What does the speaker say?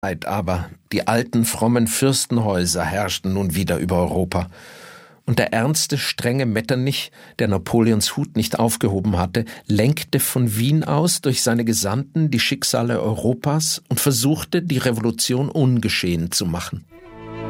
Aber die alten frommen Fürstenhäuser herrschten nun wieder über Europa. Und der ernste, strenge Metternich, der Napoleons Hut nicht aufgehoben hatte, lenkte von Wien aus durch seine Gesandten die Schicksale Europas und versuchte, die Revolution ungeschehen zu machen.